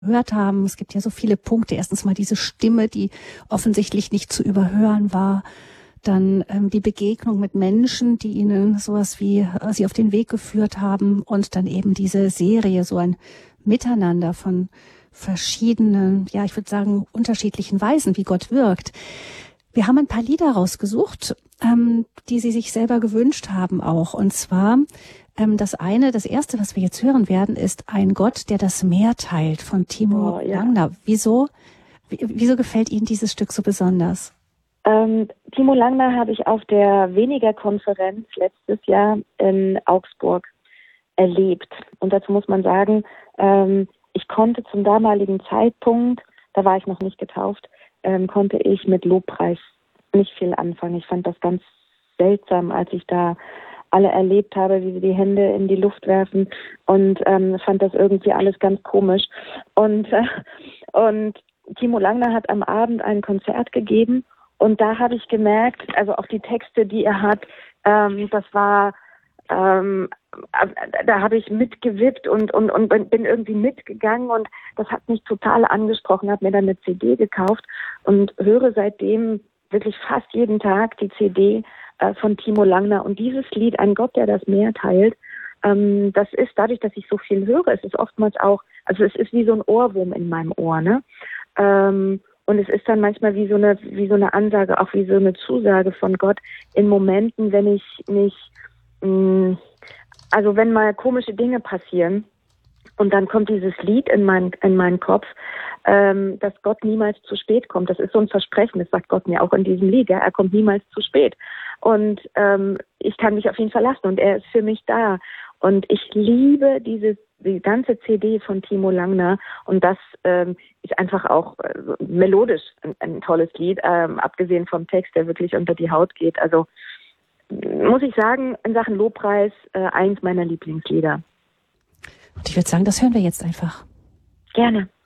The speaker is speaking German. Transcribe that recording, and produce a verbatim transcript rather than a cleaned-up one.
gehört haben. Es gibt ja so viele Punkte. Erstens mal diese Stimme, die offensichtlich nicht zu überhören war. Dann ähm, die Begegnung mit Menschen, die ihnen sowas wie äh, sie auf den Weg geführt haben. Und dann eben diese Serie, so ein Miteinander von verschiedenen, ja, ich würde sagen, unterschiedlichen Weisen, wie Gott wirkt. Wir haben ein paar Lieder rausgesucht, ähm, die Sie sich selber gewünscht haben auch. Und zwar ähm, das eine, das erste, was wir jetzt hören werden, ist Ein Gott, der das Meer teilt von Timo Oh, ja. Langner. Wieso, wieso gefällt Ihnen dieses Stück so besonders? Ähm, Timo Langner habe ich auf der Weniger-Konferenz letztes Jahr in Augsburg erlebt. Und dazu muss man sagen, ähm, ich konnte zum damaligen Zeitpunkt, da war ich noch nicht getauft, ähm, konnte ich mit Lobpreis nicht viel anfangen. Ich fand das ganz seltsam, als ich da alle erlebt habe, wie sie die Hände in die Luft werfen, und ähm, fand das irgendwie alles ganz komisch. Und, äh, und Timo Langner hat am Abend ein Konzert gegeben, und da habe ich gemerkt, also auch die Texte, die er hat, ähm, das war, ähm, da habe ich mitgewippt und, und, und bin irgendwie mitgegangen, und das hat mich total angesprochen, habe mir dann eine C D gekauft und höre seitdem wirklich fast jeden Tag die C D äh, von Timo Langner. Und dieses Lied, Ein Gott, der das Meer teilt, ähm, das ist dadurch, dass ich so viel höre, es ist oftmals auch, also es ist wie so ein Ohrwurm in meinem Ohr, ne? Ähm, Und es ist dann manchmal wie so eine, wie so eine Ansage, auch wie so eine Zusage von Gott in Momenten, wenn ich mich, mh, also wenn mal komische Dinge passieren, und dann kommt dieses Lied in meinen, in meinen Kopf, ähm, dass Gott niemals zu spät kommt. Das ist so ein Versprechen, das sagt Gott mir auch in diesem Lied, ja? Er kommt niemals zu spät. Und ähm, ich kann mich auf ihn verlassen, und er ist für mich da. Und ich liebe diese die ganze C D von Timo Langner, und das ähm, ist einfach auch äh, melodisch ein, ein tolles Lied, ähm, abgesehen vom Text, der wirklich unter die Haut geht. Also muss ich sagen, in Sachen Lobpreis äh, eins meiner Lieblingslieder. Und ich würde sagen, das hören wir jetzt einfach. Gerne.